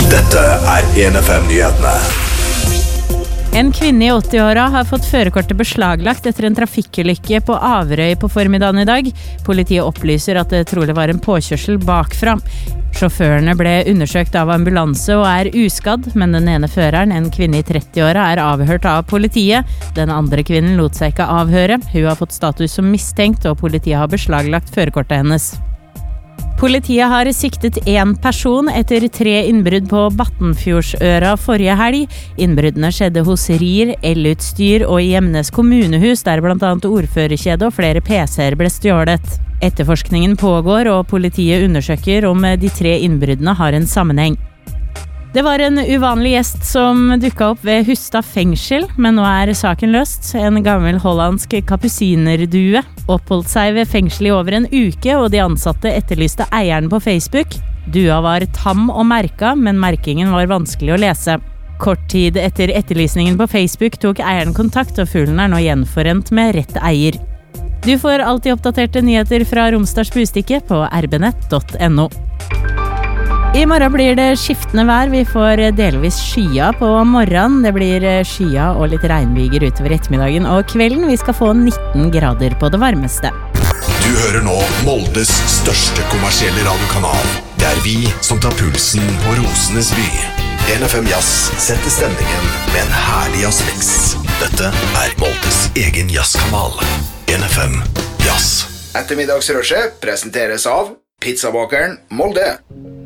Dette 1FM-nyhetene. En kvinne I 80-åra har fått førerkortet beslaglagt etter en trafikkulykke på Averøy på formiddagen I dag. Politiet opplyser at det trolig var en påkjørsel bakfra. Sjåførene ble undersøkt av ambulanse og uskadd, men den ene føreren, en kvinne I 30-åra, avhørt av politiet. Den andre kvinnen lot seg ikke avhøre. Hun har fått status som mistenkt, og politiet har beslaglagt førerkortet hennes. Politiet har siktet en person etter 3 innbrudd på Battenfjordsøra forrige helg. Innbruddene skjedde hos RIR, elutstyr og I Gjemnes kommunehus, der blant annet ordførerkjede og flere PC-er ble stjålet. Etterforskningen pågår, og politiet undersøker om de 3 innbruddene har en sammenheng. Det var en uvanlig gjest som dukket opp ved Hustad fengsel, men nå saken løst. En gammel hollandsk kapusinerdue oppholdt seg ved fengsel I over en uke, og de ansatte etterlyste eieren på Facebook. Dua var tam og merka, men merkingen var vanskelig å lese. Kort tid etter etterlysningen på Facebook tok eieren kontakt, og fuglen nå gjenforent med rett eier. Du får alltid oppdaterte nyheter fra Romsdals Bustikke på rbnett.no. I morgen blir det skiftende vær. Vi får delvis skya på morgenen. Det blir skya og litt regnbyger utover ettermiddagen og kvelden. Vi skal få 19 grader på det varmeste. Du hører nå Moldes største kommersielle radiokanal. Det vi som tar pulsen på Rosenes by. 1FM Jazz setter stemningen med en herlig jazzmix. Dette Moldes egen jazzkanal. 1FM Jazz. Ettermiddagsrushet presenteres av Pizzabakeren Molde.